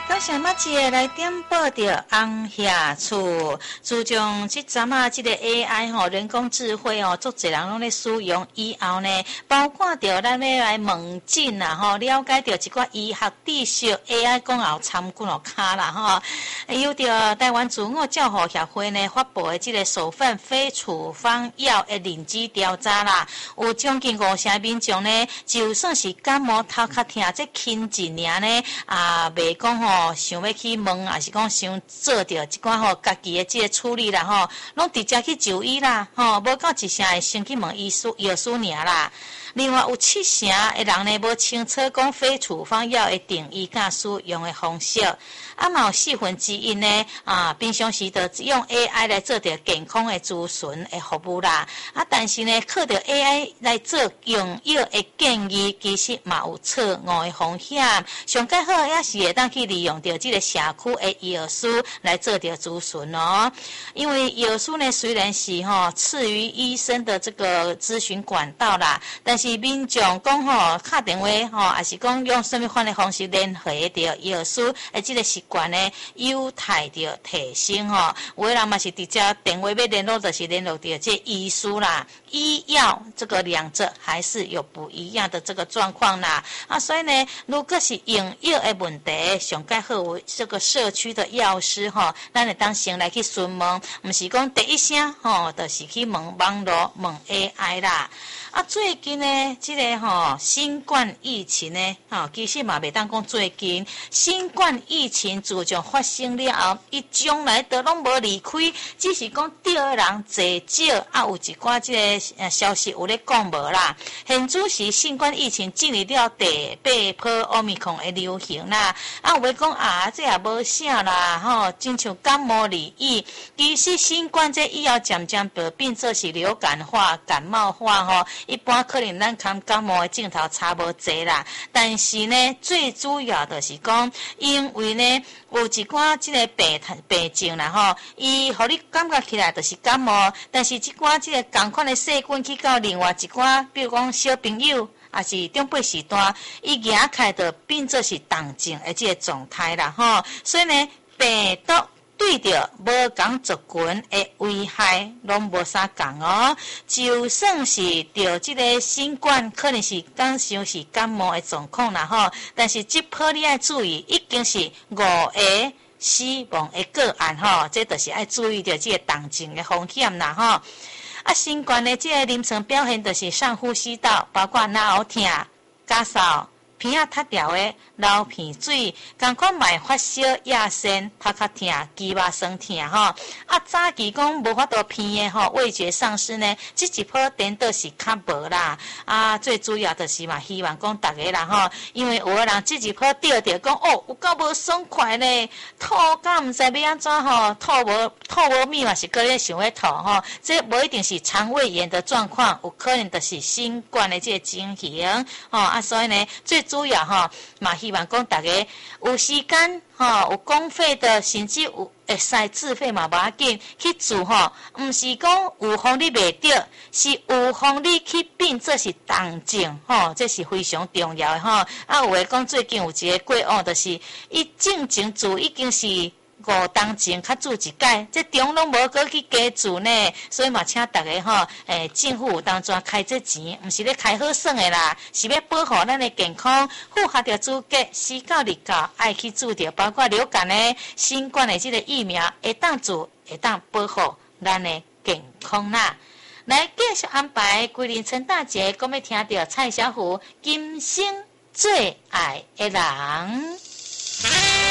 感谢马姐来点报着红下厝。自从这阵啊，这个 AI 人工智慧足侪人拢咧使用以后呢，包括着咱要来问诊啦了解着一寡医学知识 ，AI 讲也有参几落卡啦有着台湾自我照护协会呢发布的这个首份非处方药的认知调查啦，有将近50成民众呢，就算是感冒头壳痛，这轻一尔呢袂讲想要去问，还是讲想做着一寡家己的这个处理啦拢直接去就医啦无到一成会先去问药师尔啦。另外有7成的人呢，无清楚讲非处方药的定义甲使用的方式，嘛有1/4呢平常时就用 AI 来做着健康的咨询的服务啦。但是呢，靠着 AI 来做用药的建议，其实嘛有错误的风险。上介好也是会当去利用着这个社区的药师来做着咨询因为药师呢虽然是次于医生的这个咨询管道啦，但是民众讲打电话还是讲用什么款的方式联系着药师的这个习惯呢，有待着提升有的人嘛是直接电话要联络，就是联络着这医师啦。医药这个两者还是有不一样的这个状况啦所以呢，如果是用药的问题，上介好有这个社区的药师咱会当先来去询问，不是讲第一声就是去问网络问 AI 啦。最近呢，这个新冠疫情呢，其实嘛袂当讲最近，新冠疫情自从发生了后，伊将来都拢无离开，只是讲得的人济少，有一寡这个消息有咧讲无啦。现主是新冠疫情进入了第8波奥密克戎的流行啦，有诶讲这也无啥啦，亲像感冒而已。其实新冠这以后渐渐变做是流感化、感冒化一般可能咱跟感冒的镜头差无济啦，但是呢，最主要的是讲，因为呢有一寡这个病症啦伊互你感觉起来就是感冒，但是这寡这个同款的细菌去到另外一寡，比如讲小朋友也是长辈时代，伊压开的变做是重症的这个状态啦所以呢，病毒对着无共族群的危害拢无啥共就算是着这个新冠，可能是当像是感冒的状况啦但是这波你要注意，已经是5个死亡的个案这就是要注意着这个重症的风险啦新冠的这个临床表现就是上呼吸道，包括脑痛、咳嗽、鼻仔塌掉的、流鼻水，同款嘛会发烧、夜眩、头壳痛、肌肉酸痛早期讲无法度鼻的味觉丧失呢，这一波颠倒是较无啦最主要就是嘛，希望讲大家啦因为有的人这一波得着讲有够无爽快呢，吐甲毋知要安怎吐无米嘛是搁咧想要吐这无一定是肠胃炎的状况，有可能就是新冠的这个情形所以呢，最主要嘛希望讲大家有时间有公费的，甚至有会使自费嘛无要紧去做毋是讲有防你袂着，是有防你去变做是重症这是非常重要的有诶讲最近有一个个案，就是伊正前做已经是5当前较做一届，这中拢无搁去加做呢，所以嘛，请大家政府有当作开这钱，毋是咧开好耍的啦，是要保护咱的健康，符合着资格4到6到爱去做着，包括流感的、新冠的这个疫苗，会当做会当保护咱的健康啦。来继续安排归年陈大姐，讲要听到蔡小虎今生最爱的人。